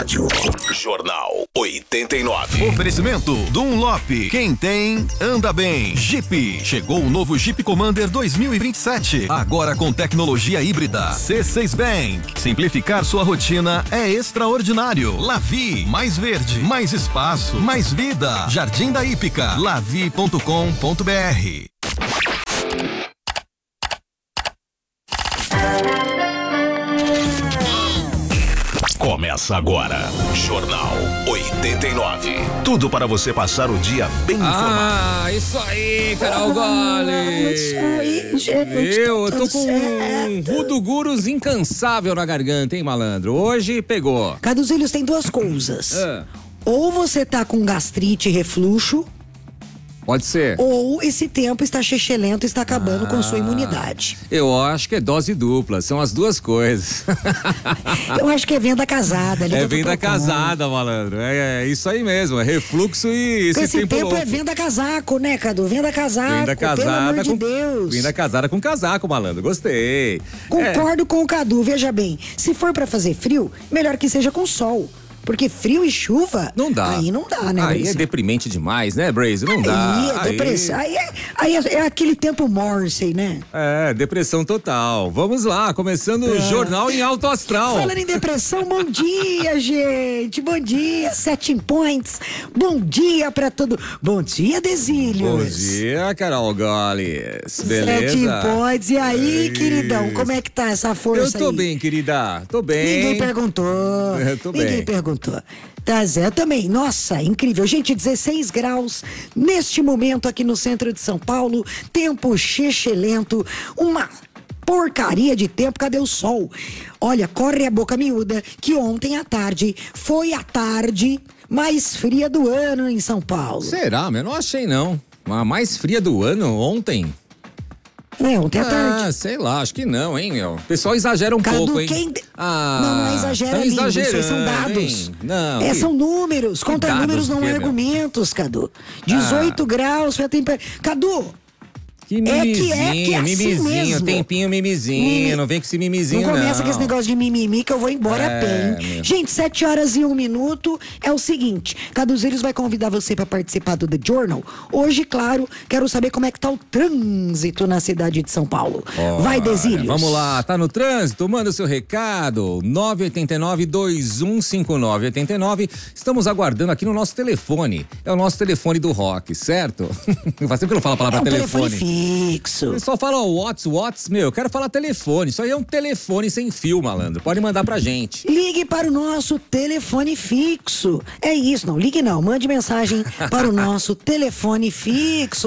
rádio. Jornal 89. Oferecimento Dunlop. Quem tem, anda bem. Jeep. Chegou o novo Jeep Commander 2027. Agora com tecnologia híbrida. C6 Bank. Simplificar sua rotina é extraordinário. Lavi. Mais verde, mais espaço, mais vida. Jardim da Hípica. lavi.com.br. Começa agora, Jornal 89. Tudo para você passar o dia bem informado. Isso aí, Carol Goles. Isso aí, gente. Eu tô com um Rudo Gurus incansável na garganta, hein, malandro? Hoje pegou. Caduzilhos, tem duas coisas. Ou você tá com gastrite e refluxo, Pode ser. ou esse tempo está chechelento e está acabando com sua imunidade. Eu acho que é dose dupla, são as duas coisas. Eu acho que é venda casada. É venda casada, malandro. É isso aí mesmo, é refluxo e Esse tempo louco. é venda casaco, né, Cadu? Venda casaco, Venda casada pelo amor de com Deus. Venda casada com casaco, malandro. Gostei. Concordo com o Cadu, veja bem, se for pra fazer frio, melhor que seja com sol. Porque frio e chuva, Não dá. Aí não dá, né, Aí Brasil? é deprimente demais, né, Brazy? Não dá. Aí é depressão. Aí é aquele tempo Morrissey, né? É, depressão total. Vamos lá, começando o Jornal em Alto Astral. Falando em depressão, bom dia, gente. Bom dia, Setting Points. Bom dia pra todo. Bom dia, Desílios. Bom dia, Carol Goles. Beleza? Setting Points. E aí, Isso. queridão, como é que tá essa força Eu tô aí? bem, querida. Tô bem. Ninguém perguntou. Eu tô Ninguém bem. perguntou. Tá, Zé, eu também. Nossa, incrível. Gente, 16 graus neste momento aqui no centro de São Paulo. Tempo chechelento. Uma porcaria de tempo. Cadê o sol? Olha, corre a boca miúda que ontem à tarde foi a tarde mais fria do ano em São Paulo. Será, meu? Não achei, não. A mais fria do ano ontem? Ontem à tarde. Sei lá, acho que não, hein, meu? O pessoal exagera um Cadu, pouco, hein? Não é exagera, tão lindo. Isso aí exagerando, são dados. hein? Não, São números. Contra dados números do não quê, é meu? argumentos, Cadu. 18 graus foi a temperatura. Cadu! Que que é assim mimizinho, mesmo. tempinho mimizinho, não vem com esse mimizinho, Não não. começa com esse negócio de mimimi que eu vou embora a pé, hein? meu. Gente, 7h01. É o seguinte, Caduzeiros vai convidar você para participar do The Journal. Hoje, claro, quero saber como é que tá o trânsito na cidade de São Paulo. Vai, Desílios. Vamos lá, tá no trânsito? Manda o seu recado, 989-2159-89. Estamos aguardando aqui no nosso telefone. É o nosso telefone do rock, certo? Faz tempo que eu não falo a palavra telefone. Fixo. Ele só fala Whats, meu, eu quero falar telefone. Isso aí é um telefone sem fio, malandro. Pode mandar pra gente. Ligue para o nosso telefone fixo. É isso, não ligue não. Mande mensagem para o nosso telefone fixo,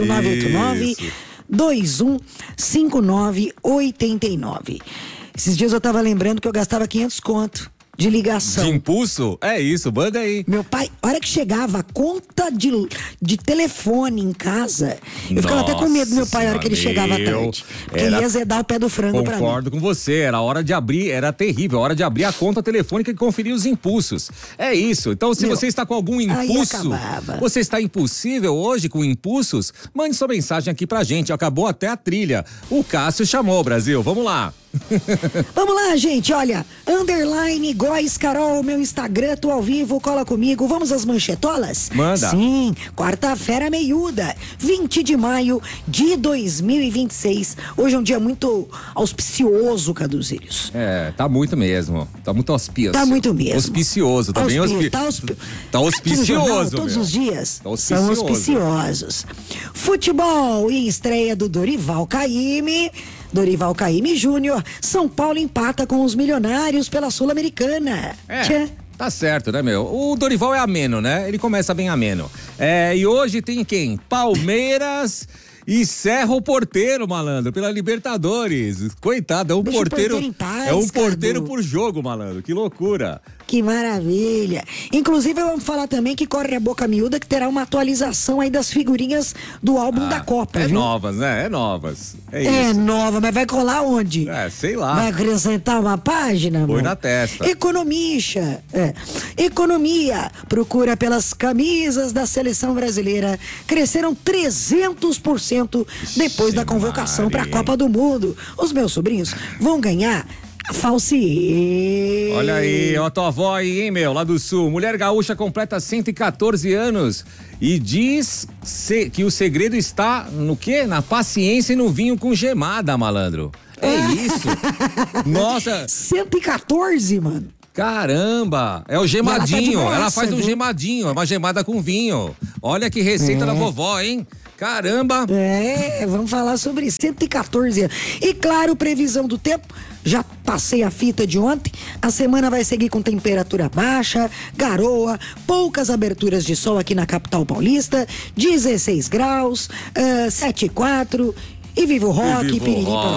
989-2159-89. Esses dias eu tava lembrando que eu gastava 500 conto de ligação. De impulso? É isso, manda aí. Meu pai, a hora que chegava a conta de telefone em casa, eu ficava até com medo do meu pai a hora que ele chegava à tarde. Porque ia azedar o pé do frango pra mim. Concordo com você, era hora de abrir, era terrível, a hora de abrir a conta telefônica e conferir os impulsos. É isso, então se você está com algum impulso, você está impossível hoje com impulsos, mande sua mensagem aqui pra gente, acabou até a trilha. O Cássio chamou, Brasil, vamos lá. Vamos lá, gente, olha, _ Góis Carol, meu Instagram, tô ao vivo, cola comigo, vamos às manchetolas? Manda. Sim, quarta-feira meiuda, 20 de maio de 2026, hoje é um dia muito auspicioso, Caduzeiros. Tá muito mesmo, tá muito auspicioso. Tá muito mesmo. Auspicioso, tá bem Tá auspicioso, todos meu. os dias Tá são auspiciosos. Futebol e estreia do Dorival Caymmi Júnior. São Paulo empata com os Milionários pela Sul-Americana. Tchê. Tá certo, né, meu? O Dorival é ameno, né? Ele começa bem ameno. E hoje tem quem? Palmeiras e Cerro Porteiro, malandro, pela Libertadores. Coitado, é um Deixa porteiro. o porteiro em paz, É um porteiro Cadu. por jogo, malandro. Que loucura. Que maravilha. Inclusive, vamos falar também que corre a boca miúda que terá uma atualização aí das figurinhas do álbum da Copa, viu? Novas, né? É novas. É É isso. nova, mas vai colar onde? Sei lá. Vai acrescentar uma página? Põe amor? na testa. Economia. Economia procura pelas camisas da seleção brasileira. Cresceram 300% depois da convocação para a Copa do Mundo. Os meus sobrinhos vão ganhar Falsiê. Olha aí, ó, tua avó aí, hein, meu, lá do sul. Mulher gaúcha completa 114 anos e diz que o segredo está no quê? Na paciência e no vinho com gemada, malandro. É isso? Nossa. 114, mano. Caramba, é o gemadinho. Ela faz um viu? gemadinho, é uma gemada com vinho. Olha que receita da vovó, hein? Caramba. Vamos falar sobre 114 anos. E claro, previsão do tempo. Já passei a fita de ontem. A semana vai seguir com temperatura baixa, garoa, poucas aberturas de sol aqui na capital paulista, 16 graus, 7,4. E viva o rock, piriri.